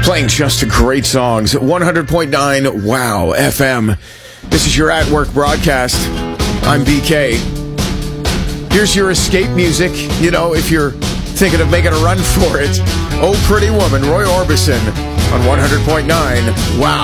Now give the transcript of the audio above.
Playing just great songs. 100.9 Wow FM. This is your at-work broadcast. I'm BK. Here's your escape music, you know, if you're thinking of making a run for it. Oh, Pretty Woman, Roy Orbison on 100.9 Wow.